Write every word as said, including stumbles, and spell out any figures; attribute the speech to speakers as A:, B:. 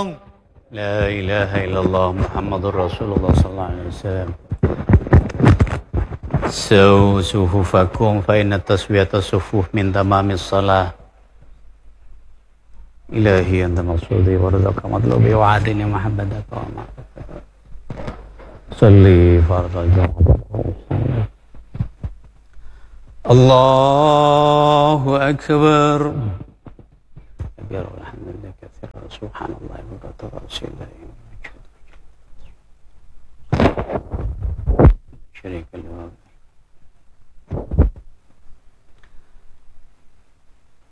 A: dong. La ilaha illallah Muhammadur Rasulullah sallallahu alaihi wasallam. Saw suhufakum fa inna taswiyata sufuf min tamamis salah. Ilahi anta maqsudi warzuqa matlubi wa adini mahabbataka wa ma'rifata. Salli fardal jamaah. Allahu akbar. Biar alhamdulillah katsira subhanallah wa bihamdihi rasulillah. Syarika